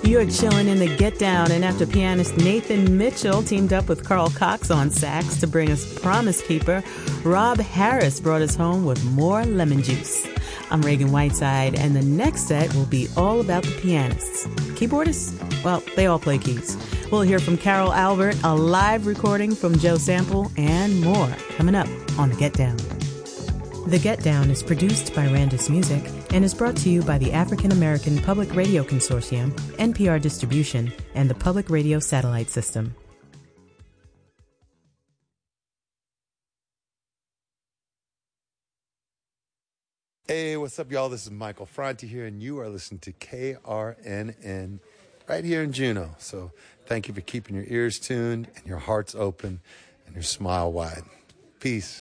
You're chilling in the Get Down, and after pianist Nathan Mitchell teamed up with Carl Cox on sax to bring us Promise Keeper, Rob Harris brought us home with more Lemon Juice. I'm Reagan Whiteside, and the next set will be all about the pianists. Keyboardists? Well, they all play keys. We'll hear from Carol Albert, a live recording from Joe Sample, and more coming up on The Get Down. The Get Down is produced by Randus Music and is brought to you by the African American Public Radio Consortium, NPR Distribution, and the Public Radio Satellite System. Hey, what's up, y'all? This is Michael Franti here, and you are listening to KRNN right here in Juneau. So thank you for keeping your ears tuned and your hearts open and your smile wide. Peace.